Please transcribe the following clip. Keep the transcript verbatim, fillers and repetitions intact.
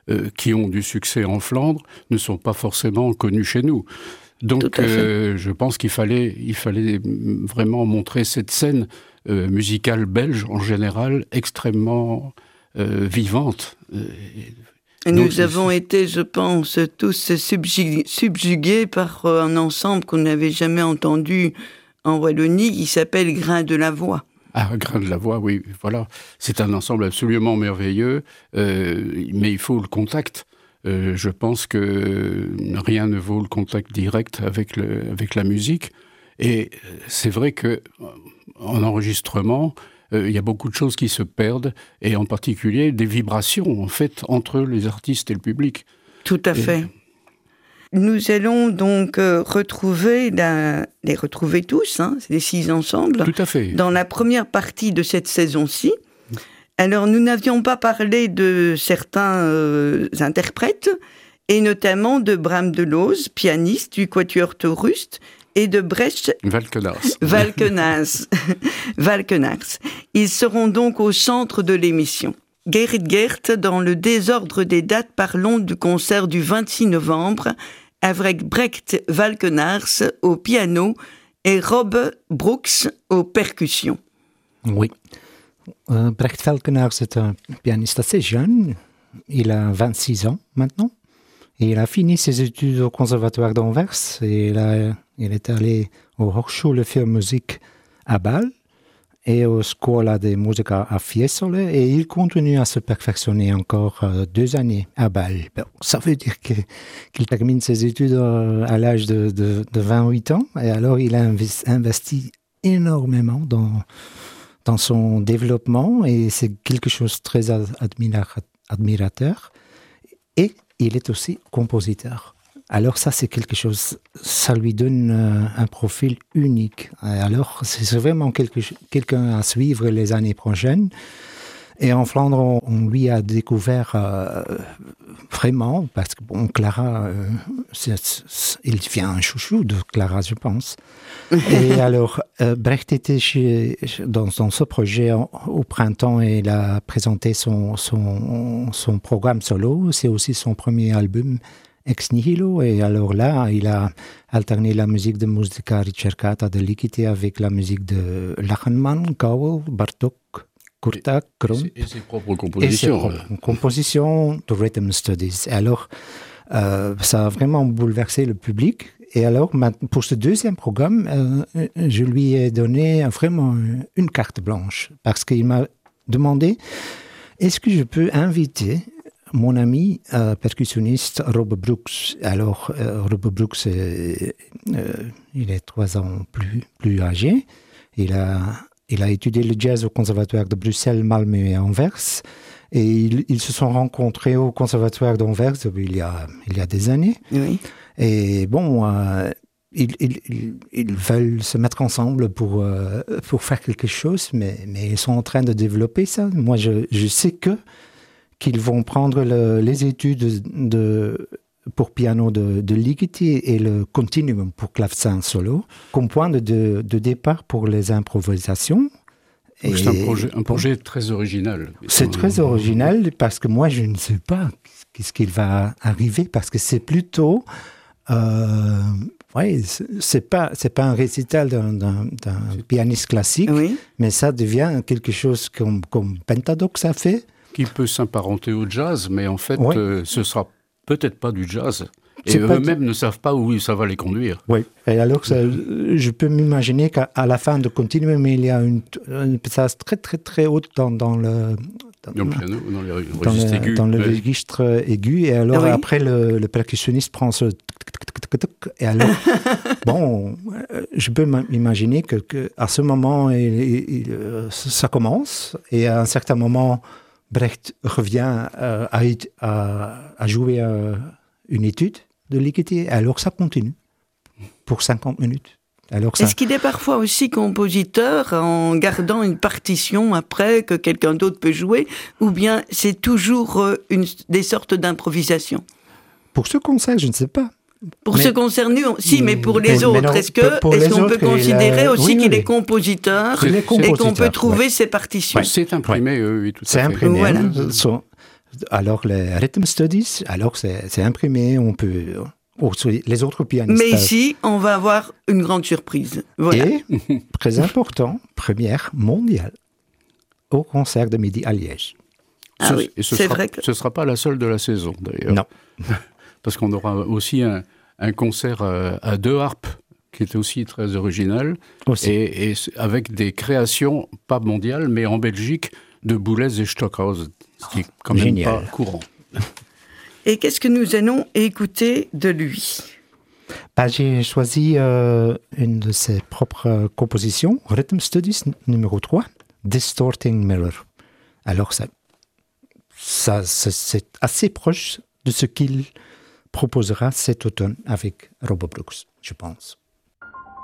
euh, qui ont du succès en Flandre ne sont pas forcément connus chez nous. Donc, euh, je pense qu'il fallait, il fallait vraiment montrer cette scène euh, musicale belge, en général, extrêmement euh, vivante. Et nous Donc, avons été, je pense, tous subjugués, subjugués par un ensemble qu'on n'avait jamais entendu en Wallonie, qui s'appelle Grain de la Voix. Ah, Grain de la Voix, oui, voilà. C'est un ensemble absolument merveilleux, euh, mais il faut le contact. Euh, je pense que rien ne vaut le contact direct avec, le, avec la musique. Et c'est vrai qu'en enregistrement, euh, il y a beaucoup de choses qui se perdent, et en particulier des vibrations, en fait, entre les artistes et le public. Tout à et... fait. Nous allons donc euh, retrouver, la, les retrouver tous, hein, les six ensembles, Tout à fait. dans la première partie de cette saison-ci. Alors, nous n'avions pas parlé de certains euh, interprètes, et notamment de Bram Delooz, pianiste du Quatuor Taurus, et de Brecht Valkenaars. Valkenaars. Valkenaars. Ils seront donc au centre de l'émission. Gerrit Gert, dans le désordre des dates, parlons du concert du vingt-six novembre avec Brecht Valkenaars au piano et Rob Brooks aux percussions. Oui. Euh, Brecht Valkenaars est un pianiste assez jeune. Il a vingt-six ans maintenant. Et il a fini ses études au Conservatoire d'Anvers. Et il, a, il est allé au Hochschule für Musik à Bâle et au Scuola de Musica à Fiesole, et il continue à se perfectionner encore euh, deux années à Bâle. Bon, ça veut dire que, qu'il termine ses études euh, à l'âge de, de, de vingt-huit ans, et alors il a investi, investi énormément dans, dans son développement, et c'est quelque chose de très admira- admirateur. Et il est aussi compositeur. Alors ça, c'est quelque chose, ça lui donne euh, un profil unique. Alors, c'est vraiment quelque, quelqu'un à suivre les années prochaines. Et en Flandre, on, on lui a découvert euh, vraiment, parce que bon, Clara, euh, c'est, c'est, il vient un chouchou de Clara, je pense. Et alors, euh, Brecht était chez, dans, dans ce projet en, au printemps, et il a présenté son, son, son programme solo. C'est aussi son premier album, Ex Nihilo, et alors là, il a alterné la musique de Musica Ricercata de Ligeti avec la musique de Lachenmann, Cowell, Bartók, Kurták, Krom. Et, et ses propres compositions. Et ses propres compositions de Rhythm Studies. Et alors, euh, ça a vraiment bouleversé le public. Et alors, pour ce deuxième programme, euh, je lui ai donné vraiment une carte blanche, parce qu'il m'a demandé, est-ce que je peux inviter mon ami euh, percussionniste Rob Brooks. Alors, euh, Rob Brooks, euh, euh, il est trois ans plus, plus âgé. Il a, il a étudié le jazz au Conservatoire de Bruxelles, Malmö et Anvers. Et ils, ils se sont rencontrés au Conservatoire d'Anvers il y a, il y a des années. Oui. Et bon, euh, ils, ils, ils, ils veulent se mettre ensemble pour, euh, pour faire quelque chose, mais, mais ils sont en train de développer ça. Moi, je, je sais que qu'ils vont prendre le, les études de, pour piano de, de Ligeti et le continuum pour clavecin solo comme point de, de, de départ pour les improvisations. Et c'est un projet, un projet très original. C'est très original parce que moi, je ne sais pas qu'est-ce qu'il va arriver, parce que c'est plutôt... Euh, ouais, c'est pas, c'est pas un récital d'un, d'un, d'un pianiste classique, oui. Mais ça devient quelque chose comme, comme Pentadox a fait. Qui peut s'apparenter au jazz, mais en fait, ouais. euh, ce sera peut-être pas du jazz. Et c'est eux-mêmes pas... ne savent pas où ça va les conduire. Oui, et alors ça, je peux m'imaginer qu'à la fin de Continuum, il y a une, une passage très très très haute dans, dans le... Dans, dans le piano, dans les dans registres le, aigus. Dans le ouais. registre aigu, et alors oui. Après, le, le percussionniste prend ce... Et alors, bon, je peux m'imaginer que, que à ce moment, il, il, ça commence, et à un certain moment... Brecht revient euh, à, à, à jouer euh, une étude de Ligeti, alors ça continue pour cinquante minutes. Alors ça... Est-ce qu'il est parfois aussi compositeur en gardant une partition après que quelqu'un d'autre peut jouer, ou bien c'est toujours euh, une, des sortes d'improvisation? Pour ce concert, je ne sais pas. Pour mais, ce concerne nous, si, mais pour les mais, autres, mais non, est-ce, que, pour est-ce qu'on autres, peut considérer a... aussi oui, qu'il oui. est compositeur est et qu'on peut trouver ouais. ses partitions? Ouais, c'est imprimé, ouais. oui, tout c'est à fait. imprimé. Voilà. Son, Alors, les Rhythm Studies, alors c'est, c'est imprimé, on peut... Les autres pianistes... Mais ici, on va avoir une grande surprise. Voilà. Et, très important, première mondiale au concert de midi à Liège. Ah ce, oui, et ce c'est sera, vrai que... Ce ne sera pas la seule de la saison, d'ailleurs. Non. Parce qu'on aura aussi un, un concert à, à deux harpes, qui est aussi très original, aussi. Et, et avec des créations, pas mondiales, mais en Belgique, de Boulez et Stockhausen, ce qui est quand même Génial. pas courant. Et qu'est-ce que nous allons écouter de lui ? Bah, j'ai choisi euh, une de ses propres compositions, Rhythm Studies numéro trois, Distorting Mirror. Alors, ça, ça, ça, c'est assez proche de ce qu'il proposera cet automne avec Robert Brooks, je pense.